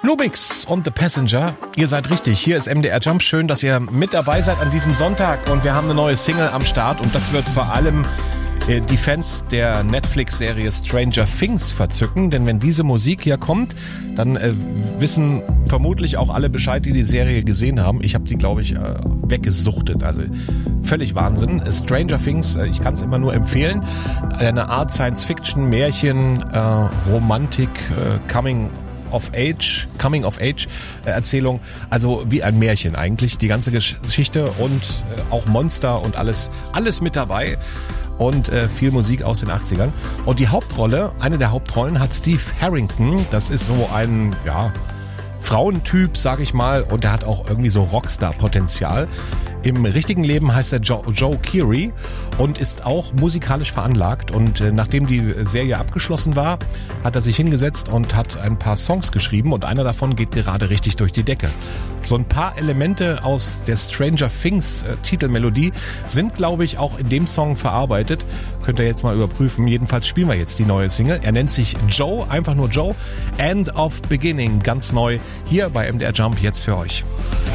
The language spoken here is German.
Lubix und The Passenger, ihr seid richtig, hier ist MDR Jump, schön, dass ihr mit dabei seid an diesem Sonntag und wir haben eine neue Single am Start und das wird vor allem die Fans der Netflix-Serie Stranger Things verzücken, denn wenn diese Musik hier kommt, dann wissen vermutlich auch alle Bescheid, die die Serie gesehen haben. Ich habe die, glaube ich, weggesuchtet, also völlig Wahnsinn. Stranger Things, ich kann es immer nur empfehlen, eine Art Science-Fiction, Märchen, Romantik, Coming of Age Erzählung, also wie ein Märchen eigentlich, die ganze Geschichte und auch Monster und alles mit dabei. Und viel Musik aus den 80ern. Und die Hauptrolle, eine der Hauptrollen hat Steve Harrington. Das ist so ein, Frauentyp, sag ich mal. Und der hat auch irgendwie so Rockstar-Potenzial. Im richtigen Leben heißt er Joe Keery und ist auch musikalisch veranlagt. Und nachdem die Serie abgeschlossen war, hat er sich hingesetzt und hat ein paar Songs geschrieben. Und einer davon geht gerade richtig durch die Decke. So ein paar Elemente aus der Stranger Things Titelmelodie sind, glaube ich, auch in dem Song verarbeitet. Könnt ihr jetzt mal überprüfen. Jedenfalls spielen wir jetzt die neue Single. Er nennt sich Joe, einfach nur Joe. End of Beginning, ganz neu. Hier bei MDR Jump jetzt für euch.